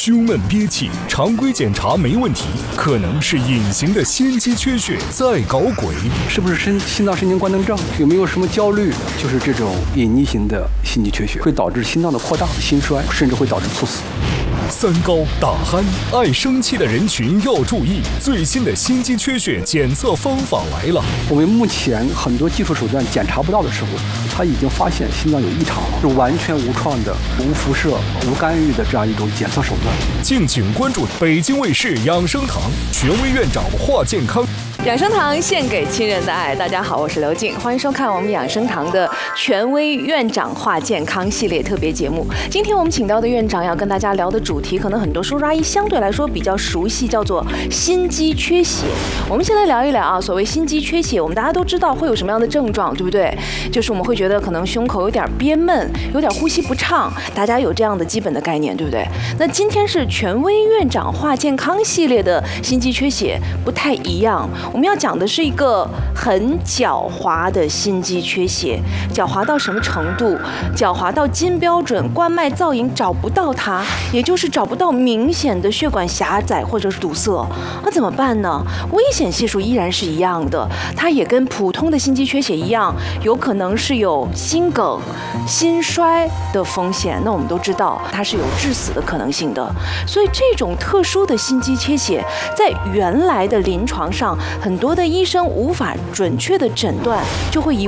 胸闷憋气，常规检查没问题，可能是隐形的心肌缺血在搞鬼。 是不是心脏神经官能症？有没有什么焦虑？就是这种隐匿型的心肌缺血，会导致心脏的扩大、心衰，甚至会导致猝死。 三高、打鼾、爱生气的人群要注意，最新的心肌缺血检测方法来了。 我们目前很多技术手段检查不到的时候，他已经发现心脏有异常了，是完全无创的、无辐射、无干预的这样一种检测手段。 敬请关注北京卫视养生堂，权威院长话健康。 养生堂献给亲人的爱，大家好，我是刘静，欢迎收看我们养生堂的权威院长话健康系列特别节目。今天我们请到的院长要跟大家聊的主题，可能很多叔叔阿姨相对来说比较熟悉，叫做心肌缺血。我们先来聊一聊啊，所谓心肌缺血，我们大家都知道会有什么样的症状，对不对？就是我们会觉得可能胸口有点憋闷，有点呼吸不畅，大家有这样的基本的概念，对不对？那今天是权威院长话健康系列的心肌缺血，不太一样。我们要讲的是一个很狡猾的心肌缺血，狡猾到什么程度？狡猾到金标准冠脉造影找不到它，也就是找不到明显的血管狭窄或者是堵塞。那怎么办呢？危险系数依然是一样的，它也跟普通的心肌缺血一样，有可能是有心梗、心衰的风险。那我们都知道，它是有致死的可能性的。所以这种特殊的心肌缺血，在原来的临床上，很多的医生无法准确的诊断，就会以